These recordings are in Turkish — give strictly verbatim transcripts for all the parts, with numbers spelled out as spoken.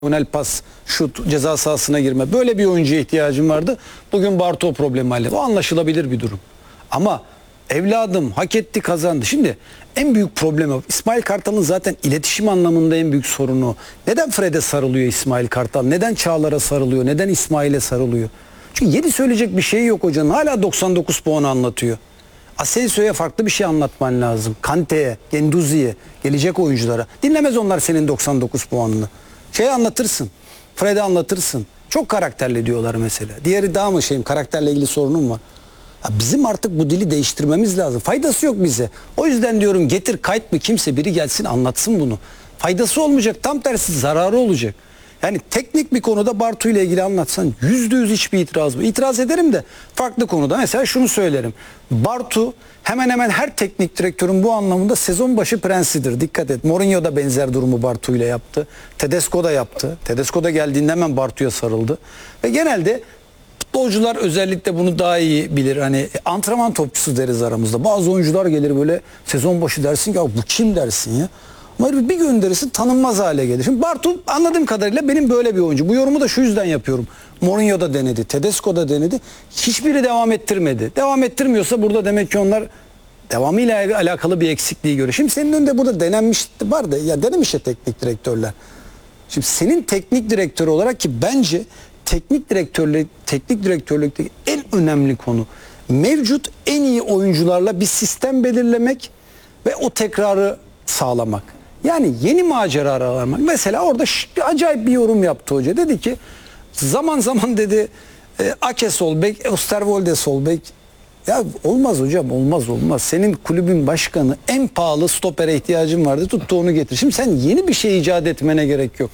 diagonal pas, şut, ceza sahasına girme. Böyle bir oyuncuya ihtiyacım vardı. Bugün Bartu o problemi halletti. O anlaşılabilir bir durum. Ama evladım hak etti, kazandı. Şimdi en büyük problemi İsmail Kartal'ın zaten iletişim anlamında en büyük sorunu. Neden Fred'e sarılıyor İsmail Kartal? Neden Çağlar'a sarılıyor? Neden İsmail'e sarılıyor? Çünkü yedi söyleyecek bir şey yok hocanın. Hala doksan dokuz puanı anlatıyor. Asensio'ya farklı bir şey anlatman lazım. Kante'ye, Genduzi'ye, gelecek oyunculara. Dinlemez onlar senin doksan dokuz puanını. Şey anlatırsın. Fred'e anlatırsın. Çok karakterli diyorlar mesela. Diğeri daha mı şeyim, karakterle ilgili sorunum var. Ya bizim artık bu dili değiştirmemiz lazım. Faydası yok bize. O yüzden diyorum getir kayıt mı kimse biri gelsin anlatsın bunu. Faydası olmayacak, tam tersi zararı olacak. Yani teknik bir konuda Bartu ile ilgili anlatsan yüzde yüz hiçbir itiraz mı? İtiraz ederim de farklı konuda. Mesela şunu söylerim. Bartu hemen hemen her teknik direktörün bu anlamda sezon başı prensidir. Dikkat et. Mourinho da benzer durumu Bartu ile yaptı. Tedesco da yaptı. Tedesco da geldiğinde hemen Bartu'ya sarıldı. Ve genelde futbolcular özellikle bunu daha iyi bilir. Hani antrenman topçusu deriz aramızda. Bazı oyuncular gelir böyle sezon başı dersin ki bu kim dersin ya. Ama bir gönderirsin tanınmaz hale gelir. Şimdi Bartu anladığım kadarıyla benim böyle bir oyuncu. Bu yorumu da şu yüzden yapıyorum. Mourinho da denedi, Tedesco da denedi. Hiçbiri devam ettirmedi. Devam ettirmiyorsa burada demek ki onlar devamıyla alakalı bir eksikliği görüyor. Şimdi senin önünde burada denenmiş var da ya denemiş ya teknik direktörler. Şimdi senin teknik direktör olarak ki bence teknik direktörlük teknik direktörlükteki en önemli konu mevcut en iyi oyuncularla bir sistem belirlemek ve o tekrarı sağlamak. Yani yeni macera aramak. Mesela orada acayip bir yorum yaptı hoca. Dedi ki zaman zaman dedi e, Ake sol bek, Osterwolde sol bek. Ya olmaz hocam, olmaz olmaz. Senin kulübün başkanı en pahalı stopere ihtiyacın vardı. Tuttu onu getir. Şimdi sen yeni bir şey icat etmene gerek yok.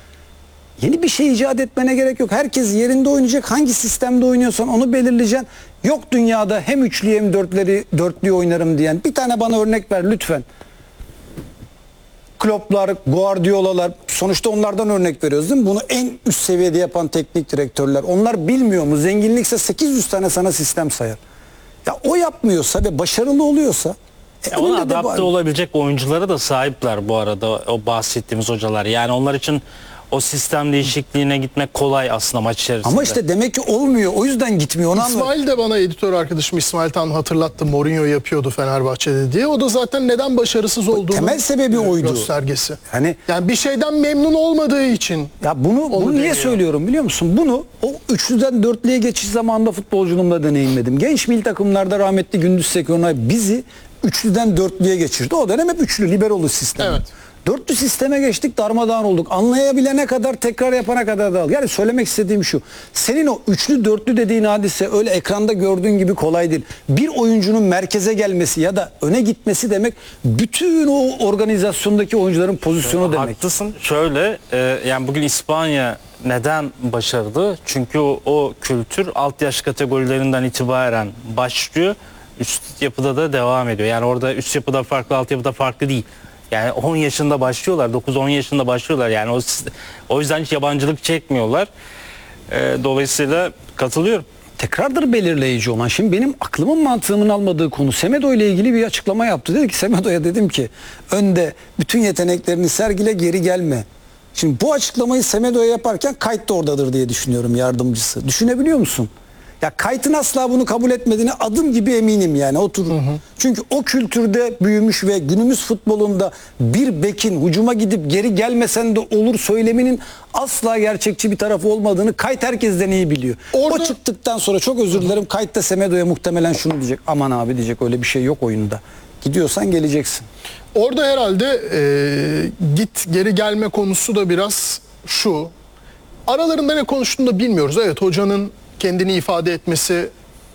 Yeni bir şey icat etmene gerek yok. Herkes yerinde oynayacak. Hangi sistemde oynuyorsan onu belirleyeceksin. Yok dünyada hem üçlü hem dörtleri, dörtlü oynarım diyen. Bir tane bana örnek ver lütfen. Klopp'lar, Guardiola'lar, sonuçta onlardan örnek veriyoruz değil mi? Bunu en üst seviyede yapan teknik direktörler. Onlar bilmiyor mu? Zenginlikse sekiz yüz tane sana sistem sayar. Ya o yapmıyorsa ve başarılı oluyorsa e, ona adapte olabilecek oyunculara da sahipler bu arada o bahsettiğimiz hocalar. Yani onlar için o sistem değişikliğine gitmek kolay aslında maç içerisinde. Ama işte demek ki olmuyor. O yüzden gitmiyor. Onu İsmail anladım. de bana editör arkadaşım İsmail Tan hatırlattı. Mourinho yapıyordu Fenerbahçe'de diye. O da zaten neden başarısız olduğunu temel sebebi oydu. Göstergesi. Hani yani bir şeyden memnun olmadığı için. Ya bunu bunu niye deniyor. Söylüyorum biliyor musun? Bunu o üçlüden dörtlüye geçiş zamanında futbolculuğumda deneyimledim. Genç milli takımlarda rahmetli Gündüz Sekonay bizi üçlüden dörtlüye geçirdi. O dönem hep üçlü liberolu sistem. Evet. Dörtlü sisteme geçtik, darmadağın olduk. Anlayabilene kadar, tekrar yapana kadar da al. Yani söylemek istediğim şu. Senin o üçlü dörtlü dediğin hadise öyle ekranda gördüğün gibi kolay değil. Bir oyuncunun merkeze gelmesi ya da öne gitmesi demek bütün o organizasyondaki oyuncuların pozisyonu demek. Haklısın. Şöyle e, yani bugün İspanya neden başarılı? Çünkü o, o kültür alt yaş kategorilerinden itibaren başlıyor. Üst yapıda da devam ediyor. Yani orada üst yapıda farklı, alt yapıda farklı değil. Yani on yaşında başlıyorlar, dokuz on yaşında başlıyorlar. Yani o, o yüzden hiç yabancılık çekmiyorlar. E, dolayısıyla katılıyorum. Tekrardır belirleyici olan. Şimdi benim aklımın mantığımın almadığı konu Semedo ile ilgili bir açıklama yaptı. Dedi ki Semedo'ya dedim ki önde bütün yeteneklerini sergile, geri gelme. Şimdi bu açıklamayı Semedo'ya yaparken Kayt da oradadır diye düşünüyorum, yardımcısı. Düşünebiliyor musun? Ya Kayt'ın asla bunu kabul etmediğine adım gibi eminim yani oturun. Hı hı. Çünkü o kültürde büyümüş ve günümüz futbolunda bir bekin hücuma gidip geri gelmesen de olur söyleminin asla gerçekçi bir tarafı olmadığını Kayt herkesten iyi biliyor. Orada... O çıktıktan sonra çok özür dilerim, Kayt da Semedo'ya muhtemelen şunu diyecek. Aman abi diyecek, öyle bir şey yok oyunda. Gidiyorsan geleceksin. Orada herhalde e, git geri gelme konusu da biraz şu. Aralarında ne konuştuğunu da bilmiyoruz. Evet, hocanın kendini ifade etmesi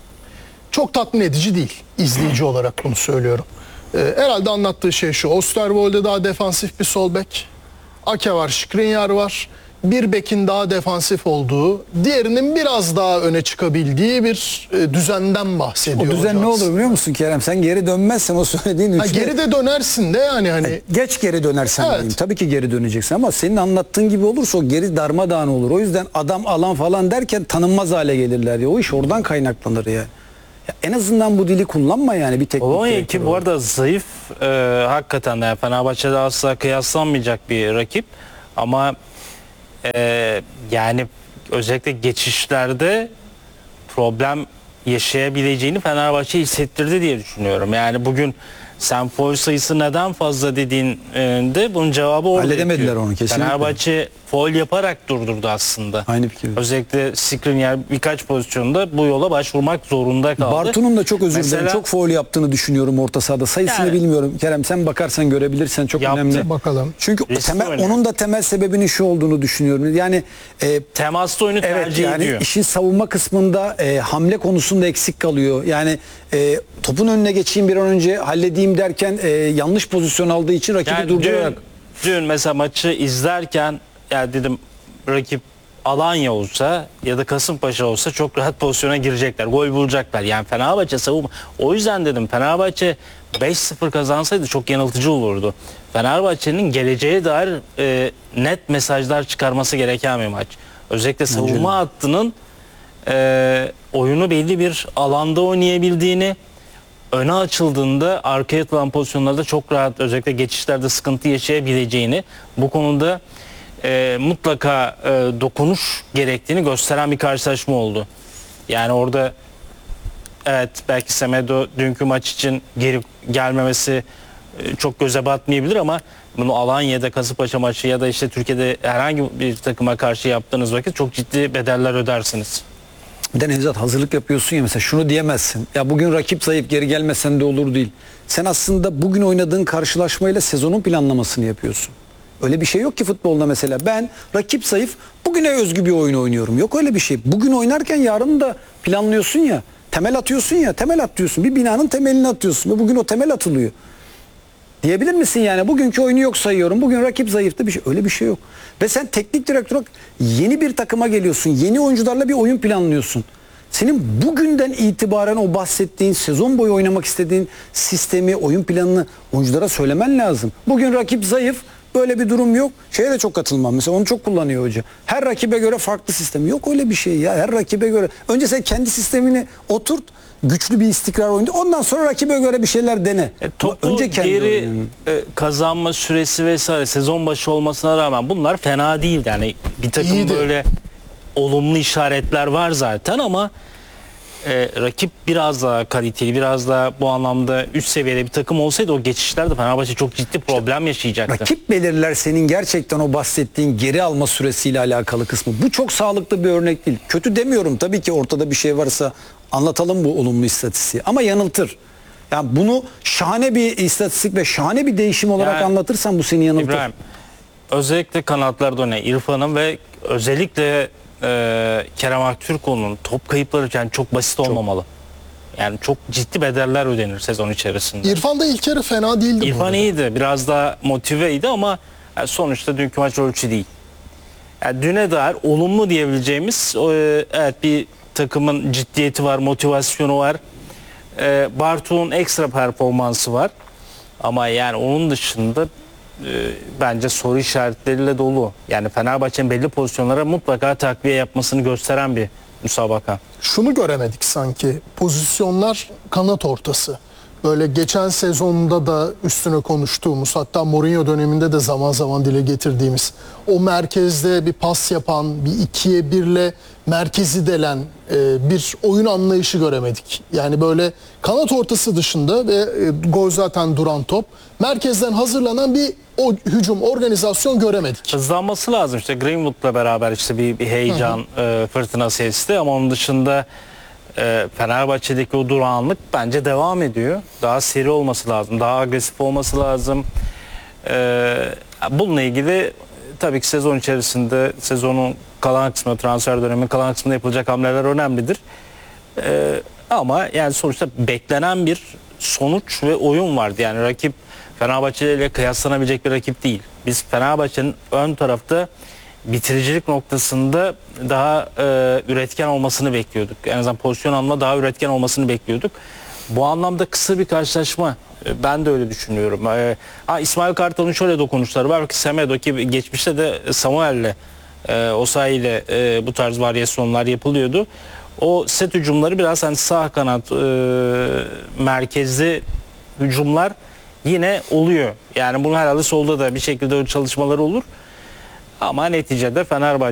çok tatmin edici değil. İzleyici olarak bunu söylüyorum. Ee, herhalde anlattığı şey şu. Osterwolde daha defansif bir sol bek. Ake var, Skriniar var. Bir bekin daha defansif olduğu, diğerinin biraz daha öne çıkabildiği bir e, düzenden bahsediyor. O düzen hocam. ne olur biliyor musun Kerem? Sen geri dönmezsen o söylediğin ha, geri de dönersin de yani hani. Yani geç geri dönersen evet. diyeyim. Tabii ki geri döneceksin ama senin anlattığın gibi olursa o geri darmadağın olur. O yüzden adam alan falan derken tanınmaz hale gelirler ya. O iş oradan kaynaklanır ya. Ya en azından bu dili kullanma yani bir teknik. Polonya ki bu arada zayıf e, hakikaten de yani Fenerbahçe'de asla kıyaslanmayacak bir rakip ama Ee, yani özellikle geçişlerde problem yaşayabileceğini Fenerbahçe hissettirdi diye düşünüyorum. Yani bugün sen foul sayısı neden fazla dediğinde bunun cevabı orada Halledemediler yatıyor. onu kesinlikle. Fenerbahçe foul yaparak durdurdu aslında. Aynı fikir. Özellikle Skriniar birkaç pozisyonda bu yola başvurmak zorunda kaldı. Bartu'nun da çok özür dilerim. Mesela- Çok faul yaptığını düşünüyorum orta sahada. Sayısını Yani- bilmiyorum. Kerem sen bakarsan görebilirsen çok Yaptı. önemli. Bakalım. Çünkü Riskli temel, oynuyor. onun da temel sebebinin şu olduğunu düşünüyorum. Yani e, Temaslı oyunu evet tercih yani ediyor. işin savunma kısmında e, hamle konusunda eksik kalıyor. Yani e, topun önüne geçeyim bir an önce halledeyim derken e, yanlış pozisyon aldığı için rakibi Yani durdurarak. dün, dün mesela maçı izlerken ya dedim rakip Alanya olsa ya da Kasımpaşa olsa çok rahat pozisyona girecekler. Gol bulacaklar. Yani Fenerbahçe savunma. O yüzden dedim Fenerbahçe beş sıfır kazansaydı çok yanıltıcı olurdu. Fenerbahçe'nin geleceğe dair e, net mesajlar çıkarması gereken bir maç. Özellikle savunma hattının e, oyunu belli bir alanda oynayabildiğini, öne açıldığında arkaya atılan pozisyonlarda çok rahat özellikle geçişlerde sıkıntı yaşayabileceğini, bu konuda e, mutlaka e, dokunuş gerektiğini gösteren bir karşılaşma oldu. Yani orada evet belki Semedo dünkü maç için geri gelmemesi e, çok göze batmayabilir ama bunu Alanya'da Kasımpaşa maçı ya da işte Türkiye'de herhangi bir takıma karşı yaptığınız vakit çok ciddi bedeller ödersiniz. Bir de Nevzat hazırlık yapıyorsun ya mesela şunu diyemezsin. Ya bugün rakip zayıf geri gelmesen de olur değil. Sen aslında bugün oynadığın karşılaşmayla sezonun planlamasını yapıyorsun. Öyle bir şey yok ki futbolda mesela. Ben rakip zayıf bugüne özgü bir oyun oynuyorum. Yok öyle bir şey. Bugün oynarken yarın da planlıyorsun ya. Temel atıyorsun ya. Temel atıyorsun. Bir binanın temelini atıyorsun. Ve bugün o temel atılıyor. Diyebilir misin yani bugünkü oyunu yok sayıyorum. Bugün rakip zayıftı bir şey. Öyle bir şey yok. Ve sen teknik direktör olarak yeni bir takıma geliyorsun. Yeni oyuncularla bir oyun planlıyorsun. Senin bugünden itibaren o bahsettiğin sezon boyu oynamak istediğin sistemi, oyun planını oyunculara söylemen lazım. Bugün rakip zayıf. Böyle bir durum yok. Şeye de çok katılmam. Mesela onu çok kullanıyor hoca. Her rakibe göre farklı sistem. Yok öyle bir şey ya. Her rakibe göre. Önce sen kendi sistemini oturt. Güçlü bir istikrar oyunda. Ondan sonra rakibe göre bir şeyler dene. E, topu Önce kendi geri oyununu. e, kazanma süresi vesaire sezon başı olmasına rağmen bunlar fena değil. Yani bir takım İyiydi. böyle olumlu işaretler var zaten ama e, rakip biraz daha kaliteli, biraz daha bu anlamda üst seviyede bir takım olsaydı o geçişlerde Fenerbahçe çok ciddi problem yaşayacaktı. Rakip belirler senin gerçekten o bahsettiğin geri alma süresiyle alakalı kısmı. Bu çok sağlıklı bir örnek değil. Kötü demiyorum tabii ki ortada bir şey varsa anlatalım bu olumlu istatistiği. Ama yanıltır. Yani bunu şahane bir istatistik ve şahane bir değişim olarak Yani, anlatırsan bu seni yanıltır. İbrahim, özellikle kanatlarda oynayan İrfan'ın ve özellikle e, Kerem Aktürkoğlu'nun top kayıpları yani çok basit olmamalı. Yani çok ciddi bedeller ödenir sezon içerisinde. İrfan da ilk yarı fena değildi. bu İrfan arada. iyiydi. Biraz daha motiveydi ama yani sonuçta dünkü maç ölçü değil. Yani düne dair olumlu diyebileceğimiz e, evet bir takımın ciddiyeti var, motivasyonu var. E, Bartu'nun ekstra performansı var. Ama yani onun dışında e, bence soru işaretleriyle dolu. Yani Fenerbahçe'nin belli pozisyonlara mutlaka takviye yapmasını gösteren bir müsabaka. Şunu göremedik sanki. Pozisyonlar kanat ortası. Böyle geçen sezonda da üstüne konuştuğumuz, hatta Mourinho döneminde de zaman zaman dile getirdiğimiz o merkezde bir pas yapan, bir ikiye birle merkezi delen e, bir oyun anlayışı göremedik. Yani böyle kanat ortası dışında ve e, gol zaten duran top, merkezden hazırlanan bir o hücum, organizasyon göremedik. Hızlanması lazım işte Greenwood'la beraber işte bir, bir heyecan e, fırtınası esti ama onun dışında e, Fenerbahçe'deki o durağanlık bence devam ediyor. Daha seri olması lazım, daha agresif olması lazım. E, bununla ilgili tabii ki sezon içerisinde sezonun kalan kısmı, transfer döneminin kalan kısmında yapılacak hamleler önemlidir. E, ama yani sonuçta beklenen bir sonuç ve oyun vardı. Yani rakip Fenerbahçe ile kıyaslanabilecek bir rakip değil. Biz Fenerbahçe'nin ön tarafta bitiricilik noktasında daha e, üretken olmasını bekliyorduk. En azından pozisyon alma daha üretken olmasını bekliyorduk. Bu anlamda kısa bir karşılaşma. E, ben de öyle düşünüyorum. E, ha, İsmail Kartal'ın şöyle dokunuşları var ki Semedo ki geçmişte de Samuel'le e, Osayi ile e, bu tarz varyasyonlar yapılıyordu. O set hücumları biraz hani sağ kanat e, merkezli hücumlar yine oluyor. Yani bunu herhalde solda da bir şekilde çalışmaları olur. Ama neticede Fenerbahçe